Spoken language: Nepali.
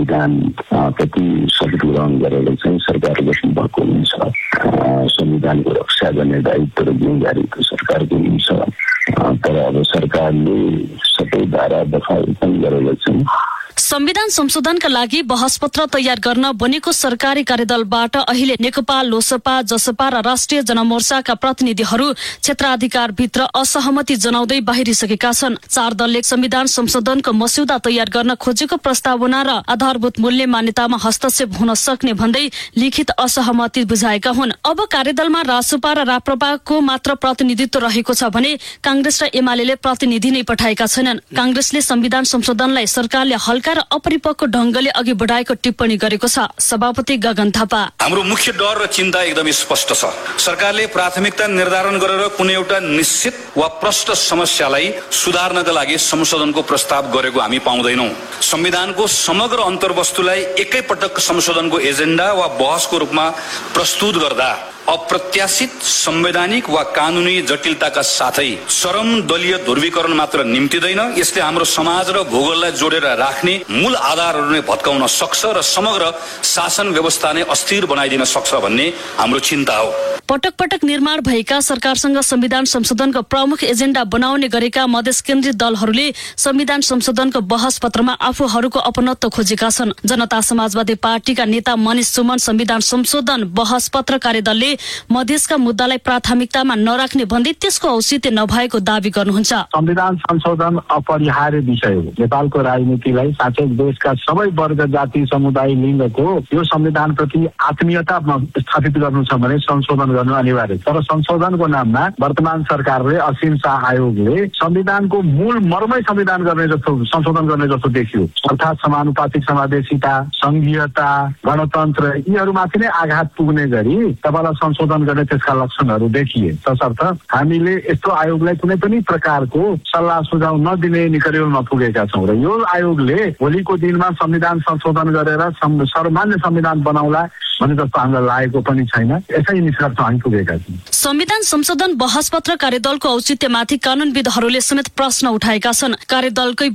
संविधान प्रति सचेत ग्रहण गरेर चाहिँ सरकार बस्नु भएको हुन्छ। संविधानको रक्षा गर्ने दायित्व र जिम्मेवारी सरकारको हुन्छ। तर अब सरकारले सबै धारा दफा गरेर चाहिँ संविधान संशोधनका लागि बहस पत्र तयार गर्न बनेको सरकारी कार्यदलबाट अहिले नेकपा, लोसपा, जसपा र राष्ट्रिय जनमोर्चाका प्रतिनिधिहरू क्षेत्राधिकारभित्र असहमति जनाउँदै बाहिरिसकेका छन्। 4 दलले संविधान संशोधनको मस्यौदा तयार गर्न खोजेको प्रस्तावना र आधारभूत मूल्य मान्यतामा हस्तक्षेप हुन सक्ने भन्दै लिखित असहमति बुझाएका हुन्। अब कार्यदलमा रासोपा र राप्रपाको मात्र प्रतिनिधित्व रहेको छ भने कांग्रेस र एमाले प्रतिनिधि नै पठाएका छैनन्। कांग्रेसले संविधान संशोधनलाई सरकारले हल्का र अपरिपक्व ढंगले अघि बढाएको टिप्पणी गरेको छ। सभापति गगन थापा, हाम्रो मुख्य डर र चिन्ता एकदमै स्पष्ट छ। सरकारले प्राथमिकता निर्धारण गरेर कुनै एउटा निश्चित वा प्रष्ट समस्यालाई सुधार्नका लागि संशोधनको प्रस्ताव गरेको हामी पाउँदैनौं। संविधानको समग्र अन्तर्वस्तुलाई एकैपटक संशोधनको एजेन्डा वा बहसको रूपमा प्रस्तुत गर्दा अप्रत्याशित संवैधानिक वा कानूनी जटिलताका साथै चरम दलीय ध्रुवीकरण मात्र निम्तिदैन, यसले हाम्रो समाज र भूगोललाई जोडेर राख्ने मूल आधारहरू नै भत्काउन सक्छ र समग्र शासन व्यवस्था नै अस्थिर बनाइदिन सक्छ भन्ने हाम्रो चिन्ता हो। पटक पटक निर्माण भएका सरकारसँग संविधान संशोधनको प्रमुख एजेन्डा बनाउने गरेका मधेस केन्द्रित दलहरूले संविधान संशोधनको बहस पत्रमा आफूहरूको अपनत्व खोजेका छन्। जनता समाजवादी पार्टीका नेता मनिष सुमन संविधान संशोधन बहस पत्र कार्यदलले मधेसका मुद्दालाई प्राथमिकतामा नराख्ने भन्दै त्यसको औचित्य नभएको दावी गर्नुहुन्छ। संविधान संशोधन अपरिहार्य विषय हो। नेपालको राजनीतिलाई साथै देशका सबै वर्ग, जाति, समुदाय, लिङ्गको यो संविधान प्रति आत्मीयता स्थापित गर्नु छ भने संशोधन गर्नु अनिवार्य छ। तर संशोधनको नाममा वर्तमान सरकारले असीम शाह आयोगले संविधानको मूल मर्मै संशोधन गर्ने जस्तो देखियो। अर्थात् समानुपातिक समावेशिता, संघीयता, गणतन्त्र यीहरूमाथि नै आघात पुग्ने गरी तपाईँलाई संशोधन गर्ने त्यसका लक्षणहरू देखिए। तसर्थ हामीले यस्तो आयोगलाई कुनै पनि प्रकारको सल्लाह सुझाव नदिने निकरेलमा पुगेका छौँ र यो आयोगले भोलिको दिनमा संविधान संशोधन गरेर सर्वमान्य संविधान बनाउला भने जस्तो हामीलाई लागेको पनि छैन। यसै निष्कर्ष हामी पुगेका छौँ। संविधान संशोधन बहस पत्र कार्यदलको औचित्यमाथि कानूनविदहरूले समेत प्रश्न उठाएका छन्। कार्यदलकै